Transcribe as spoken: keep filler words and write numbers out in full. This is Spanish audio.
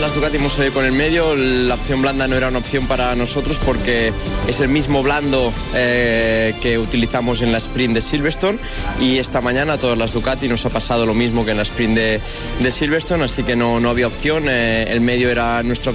las Ducati hemos salido con el medio. La opción blanda no era una opción para nosotros porque es el mismo blando eh, que utilizamos en la sprint de Silverstone, y esta mañana a todas las Ducati nos ha pasado lo mismo que en la sprint de, de Silverstone, así que no, no había opción. Eh, el medio era nuestra opción